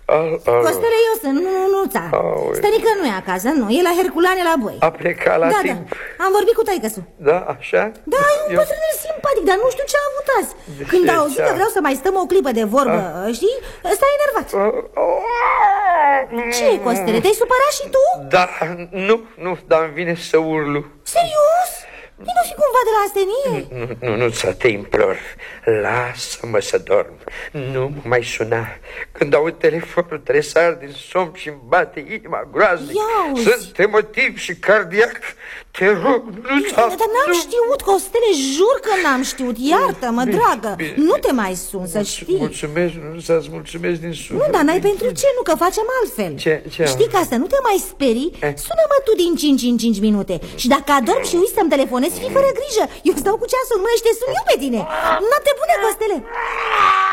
Costele, eu sunt, nu-ța. Stănică nu e acasă, nu, e la Herculane la boi. A plecat la timp. Da, am vorbit cu taică-su. Da, așa? Da, e un bătrânel simpatic, dar nu știu ce a avut azi. Când a auzit că vreau să mai stăm o clipă de vorbă, știi, ăsta e enervat. Ce, Costele, te-ai supărat și tu? Da, nu, dar îmi vine să urlu. Serios? Nu fi cumva de la astenie? Nu, să te implor. Lasă-mă să dorm. Nu mă mai suna. Când aud telefonul tresar din somn și-mi bate inima groaznic. Sunt emotiv și cardiac. Te rog, Dar n-am știut, Costele, jur că n-am știut. Iartă-mă, dragă. Nu te mai sun, să știi. Să-ți mulțumesc din suflet. Nu, dar n-ai pentru ce, nu, că facem altfel. Ce? Știi, ca să nu te mai sperii, sună-mă tu din 5 în 5 minute. Și dacă adormi și uiți să-mi telefonezi, fii fără grijă. Eu stau cu ceasul în mână și te sun eu pe tine. Noapte bună, Costele.